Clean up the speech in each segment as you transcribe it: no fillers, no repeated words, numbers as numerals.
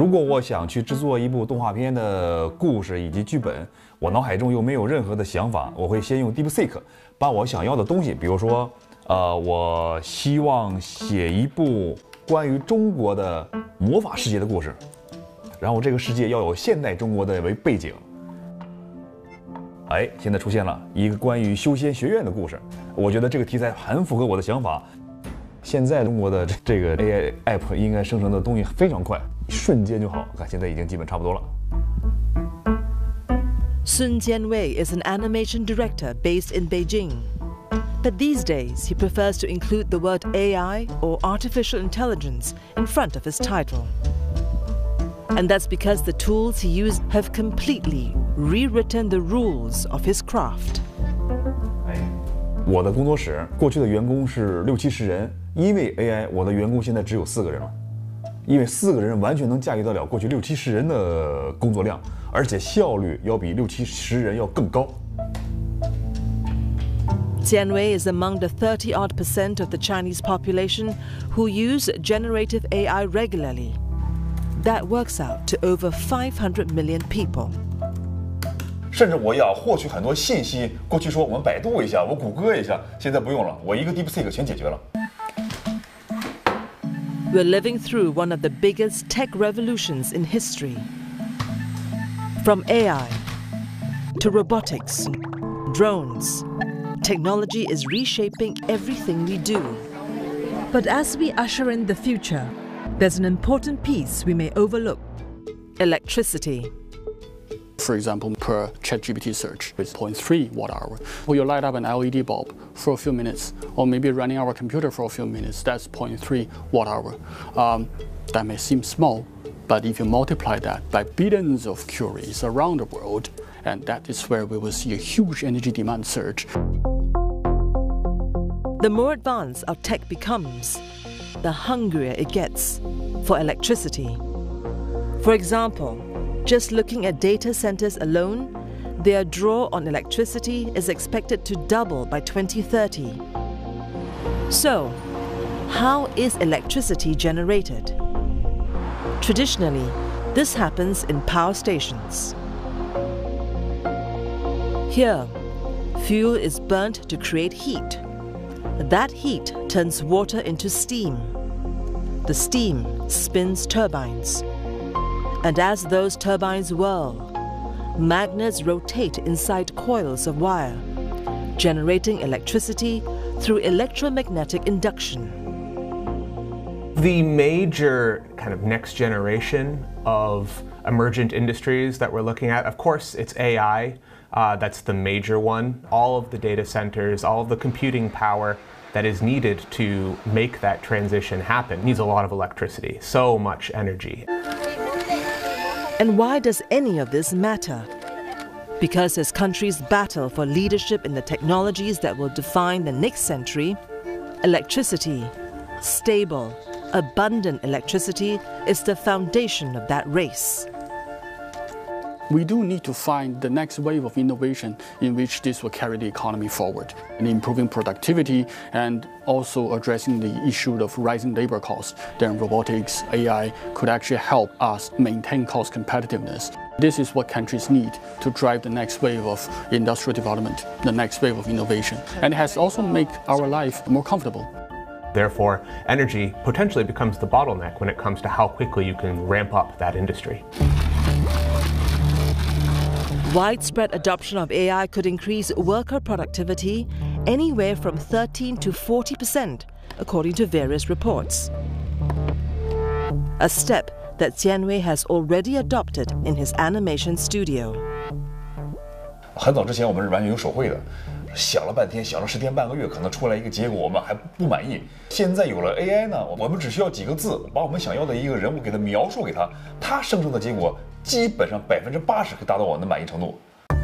如果我想去制作一部动画片的故事以及剧本，我脑海中又没有任何的想法，我会先用 DeepSeek 把我想要的东西，比如说，我希望写一部关于中国的魔法世界的故事，然后这个世界要有现代中国的为背景。哎，现在出现了一个关于修仙学院的故事，我觉得这个题材很符合我的想法。现在中国的这个 AI app 应该生成的东西非常快，瞬间就好。看现在已经基本差不多了。 Sun Jianwei is an animation director based in Beijing. But these days, he prefers to include the word AI or artificial intelligence in front of his title. And that's because the tools he used have completely rewritten the rules of his craft. 我的工作室过去的员工是60-70人，因为 AI， 我的员工现在只有4个人了。因为4个人完全能驾驭得了过去60-70人的工作量，而且效率要比60-70人要更高。 Jianwei is among the 30-odd% of the Chinese population who use generative AI regularly. That works out to over 500 million people. 甚至我要获取很多信息，过去说我们百度一下，我谷歌一下，现在不用了，我一个 DeepSeek 全解决了。 We're living through one of the biggest tech revolutions in history. From AI to robotics, drones, technology is reshaping everything we do. But as we usher in the future, there's an important piece we may overlook: electricity. For example, per ChatGPT search with 0.3 watt-hour. Or you light up an LED bulb for a few minutes, or maybe running our computer for a few minutes, that's 0.3 watt-hour. That may seem small, but if you multiply that by billions of queries around the world, and that is where we will see a huge energy demand surge. The more advanced our tech becomes, the hungrier it gets for electricity. For example, just looking at data centers alone, their draw on electricity is expected to double by 2030. So, how is electricity generated? Traditionally, this happens in power stations. Here, fuel is burnt to create heat. That heat turns water into steam. The steam spins turbines. And as those turbines whirl, magnets rotate inside coils of wire, generating electricity through electromagnetic induction. The major kind of next generation of emergent industries that we're looking at, of course, it's AI. That's the major one. All of the data centers, all of the computing power that is needed to make that transition happen needs a lot of electricity, so much energy. And why does any of this matter? Because as countries battle for leadership in the technologies that will define the next century, electricity, stable, abundant electricity, is the foundation of that race. We do need to find the next wave of innovation in which this will carry the economy forward, and improving productivity and also addressing the issue of rising labor costs. Then robotics, AI could actually help us maintain cost competitiveness. This is what countries need to drive the next wave of industrial development, the next wave of innovation, and it has also made our life more comfortable. Therefore, energy potentially becomes the bottleneck when it comes to how quickly you can ramp up that industry. Widespread adoption of AI could increase worker productivity anywhere from 13 to 40%, according to various reports. A step that Jianwei has already adopted in his animation studio. 很早之前我们是完全有手绘的，想了半天，想了10天半个月，可能出来一个结果我们还不满意。现在有了 AI 呢，我们只需要几个字，把我们想要的一个人物给它描述给它，它生成的结果基本上80%可以达到我们的满意程度。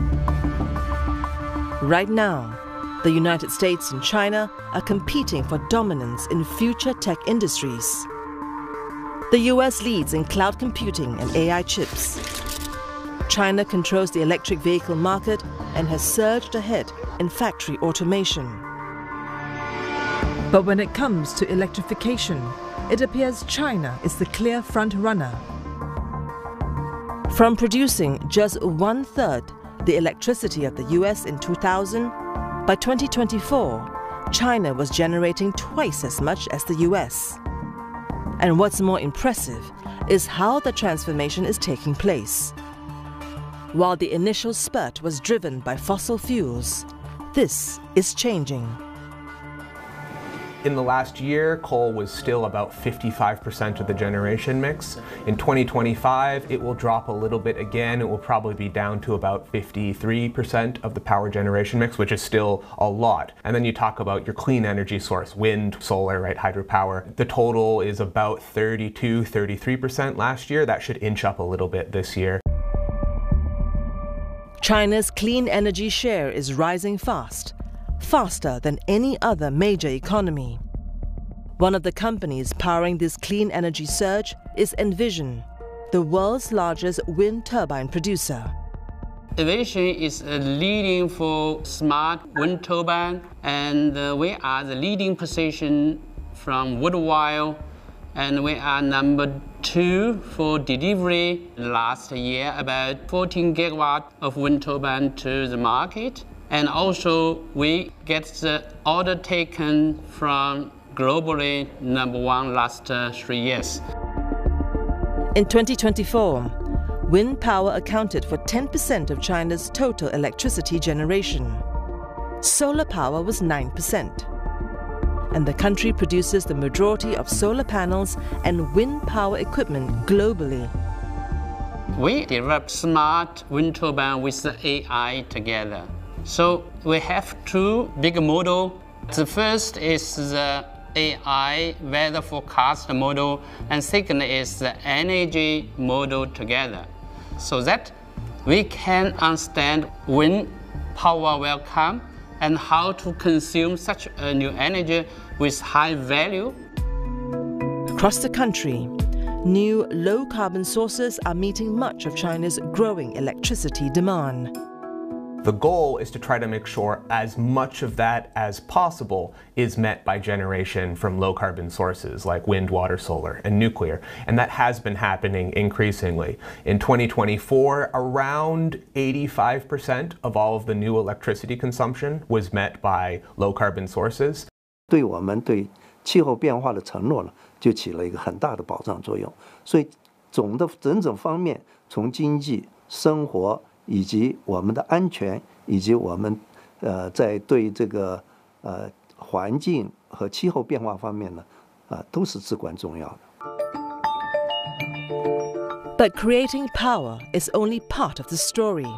Right now, the United States and China are competing for dominance in future tech industries. The US leads in cloud computing and AI chips. China controls the electric vehicle market and has surged ahead in factory automation. But when it comes to electrification, it appears China is the clear front runner. From producing just 1/3 the electricity of the US in 2000, by 2024, China was generating twice as much as the US. And what's more impressive is how the transformation is taking place. While the initial spurt was driven by fossil fuels, this is changing. In the last year, coal was still about 55% of the generation mix. In 2025, it will drop a little bit again. It will probably be down to about 53% of the power generation mix, which is still a lot. And then you talk about your clean energy source, wind, solar, right, hydropower. The total is about 33% last year. That should inch up a little bit this year. China's clean energy share is rising fast, faster than any other major economy. One of the companies powering this clean energy surge is Envision, the world's largest wind turbine producer. Envision is leading for smart wind turbine, and we are the leading position from worldwide, and we are number 2 for delivery. Last year, about 14 gigawatt of wind turbine to the market. And also, we get the order taken from globally number 1 last 3 years. In 2024, wind power accounted for 10% of China's total electricity generation. Solar power was 9%. And the country produces the majority of solar panels and wind power equipment globally. We developed smart wind turbine with the AI together. So we have 2 big models. The first is the AI weather forecast model, and second is the energy model together, so that we can understand when power will come and how to consume such a new energy with high value. Across the country, new low-carbon sources are meeting much of China's growing electricity demand. The goal is to try to make sure as much of that as possible is met by generation from low-carbon sources like wind, water, solar, and nuclear. And that has been happening increasingly. In 2024, around 85% of all of the new electricity consumption was met by low-carbon sources. 对我们对气候变化的承诺呢，就起了一个很大的保障作用。所以整种方面，从经济、生活以及我们的安全，以及我们在对这个环境和气候变化方面呢，都是至关重要的。 But creating power is only part of the story.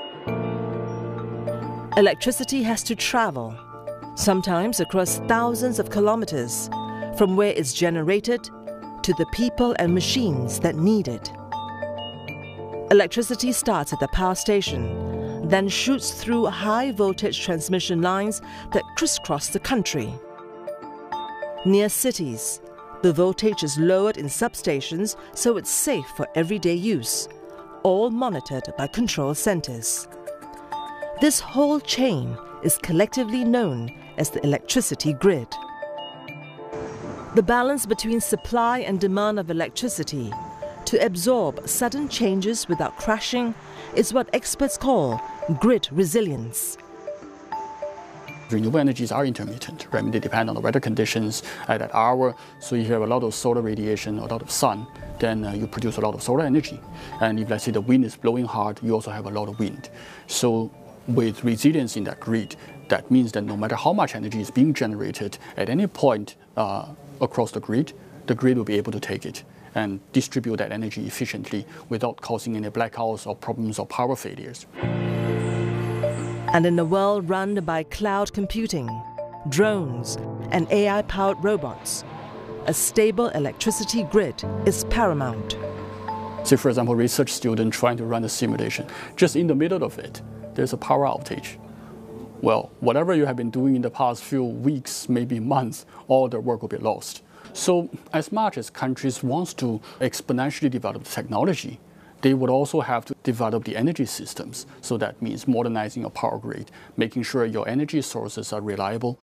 Electricity has to travel, sometimes across thousands of kilometers, from where it's generated to the people and machines that need it. Electricity starts at the power station, then shoots through high-voltage transmission lines that crisscross the country. Near cities, the voltage is lowered in substations so it's safe for everyday use, all monitored by control centers. This whole chain is collectively known as the electricity grid. The balance between supply and demand of electricity to absorb sudden changes without crashing is what experts call grid resilience. Renewable energies are intermittent, right? I mean, they depend on the weather conditions at that hour. So if you have a lot of solar radiation or a lot of sun, then you produce a lot of solar energy. And if, let's say, the wind is blowing hard, you also have a lot of wind. So with resilience in that grid, that means that no matter how much energy is being generated at any point across the grid will be able to take it and distribute that energy efficiently without causing any blackouts or problems or power failures. And in a world run by cloud computing, drones, and AI-powered robots, a stable electricity grid is paramount. Say, for example, a research student trying to run a simulation. Just in the middle of it, there's a power outage. Well, whatever you have been doing in the past few weeks, maybe months, all the work will be lost. So as much as countries want to exponentially develop the technology, they would also have to develop the energy systems. So that means modernizing your power grid, making sure your energy sources are reliable.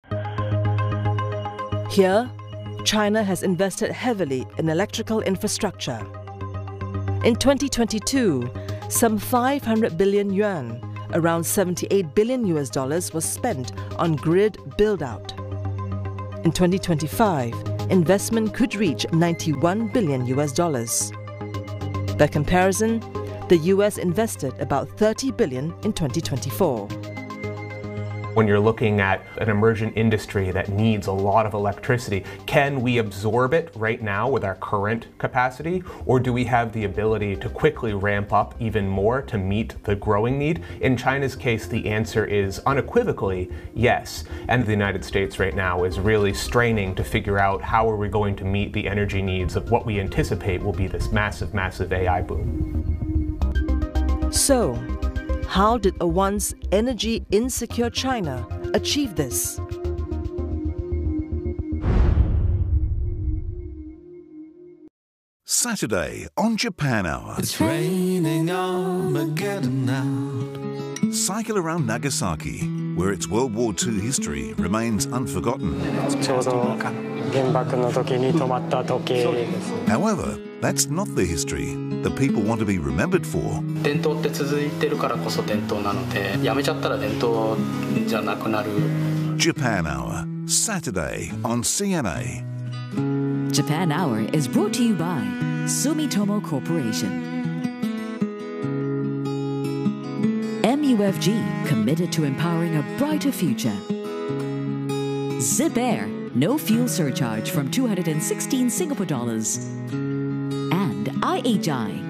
Here, China has invested heavily in electrical infrastructure. In 2022, Some 500 billion yuan, around $78 billion was spent on grid build-out. In 2025, investment could reach $91 billion. By comparison, the US invested about $30 billion in 2024. When you're looking at an emergent industry that needs a lot of electricity, can we absorb it right now with our current capacity? Or do we have the ability to quickly ramp up even more to meet the growing need? In China's case, the answer is unequivocally yes. And the United States right now is really straining to figure out how are we going to meet the energy needs of what we anticipate will be this massive, massive AI boom. So, how did a once energy insecure China achieve this? Saturday on Japan Hour. It's raining Armageddon out. Cycle around Nagasaki, where its World War II history remains unforgotten. However, that's not the history that people want to be remembered for. Japan Hour, Saturday on CNA. Japan Hour is brought to you by Sumitomo Corporation. MUFG, committed to empowering a brighter future. Zip Air, no fuel surcharge from 216 Singapore dollars. And IHI.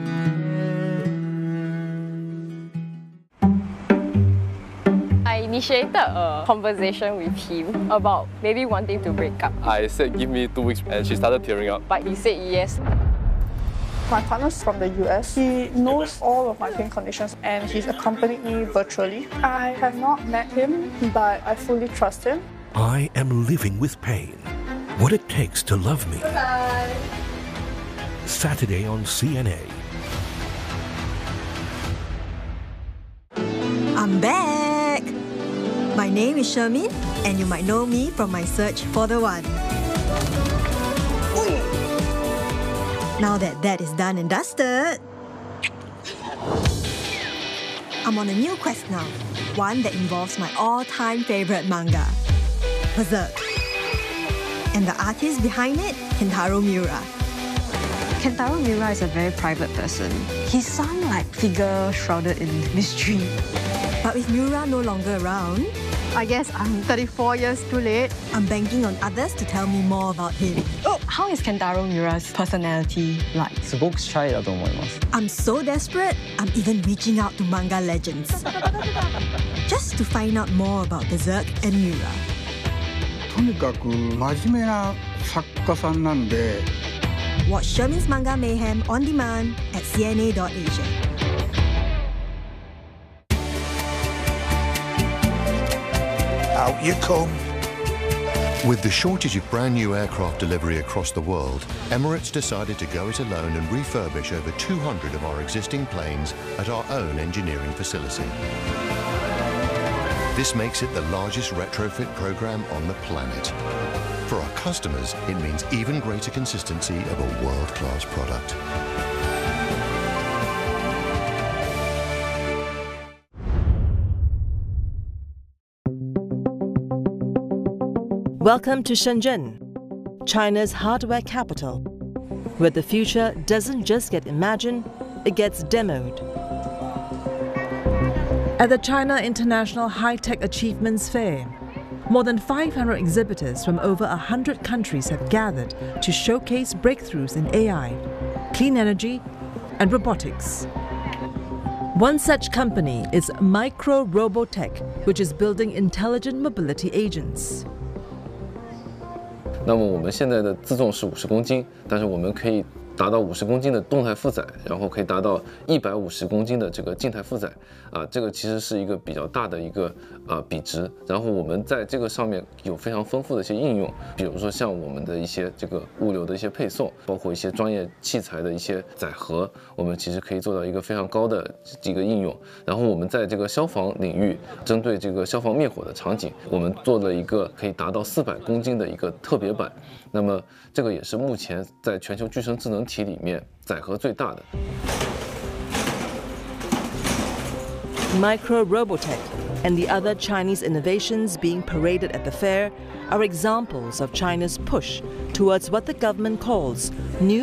I initiated a conversation with him about maybe wanting to break up. I said give me 2 weeks and she started tearing up. But he said yes. My partner's from the US. He knows all of my pain conditions and he's accompanied me virtually. I have not met him, but I fully trust him. I am living with pain. What it takes to love me. Bye. Saturday on CNA. I'm back! My name is Shermin, and you might know me from my search for the one. Now that is done and dusted, I'm on a new quest now. One that involves my all-time favorite manga, Berserk. And the artist behind it, Kentaro Miura. Kentaro Miura is a very private person. He's some figure shrouded in mystery. But with Miura no longer around, I guess I'm 34 years too late. I'm banking on others to tell me more about him. Oh, how is Kentaro Miura's personality like? I'm so desperate, I'm even reaching out to manga legends. Just to find out more about Berserk and Miura. とにかく真面目な作家さんなんで。 Watch Shermin's Manga Mayhem on demand at cna.asia. Out you come. With the shortage of brand new aircraft delivery across the world, Emirates decided to go it alone and refurbish over 200 of our existing planes at our own engineering facility. This makes it the largest retrofit program on the planet. For our customers, it means even greater consistency of a world-class product. Welcome to Shenzhen, China's hardware capital, where the future doesn't just get imagined, it gets demoed. At the China International High-Tech Achievements Fair, more than 500 exhibitors from over 100 countries have gathered to showcase breakthroughs in AI, clean energy, and robotics. One such company is Micro Robotech, which is building intelligent mobility agents. 那么我们现在的自重是50公斤，但是我们可以达到50公斤的动态负载，然后可以达到150公斤的这个静态负载，这个其实是一个比较大的一个比值。然后我们在这个上面有非常丰富的一些应用，比如说像我们的一些这个物流的一些配送，包括一些专业器材的一些载荷，我们其实可以做到一个非常高的一个应用。然后我们在这个消防领域，针对这个消防灭火的场景，我们做了一个可以达到400公斤的一个特别版。那么这个也是目前在全球具身智能体里面载荷最大的。 Micro Robotech and the other Chinese innovations being paraded at the fair are examples of China's push towards what the government calls new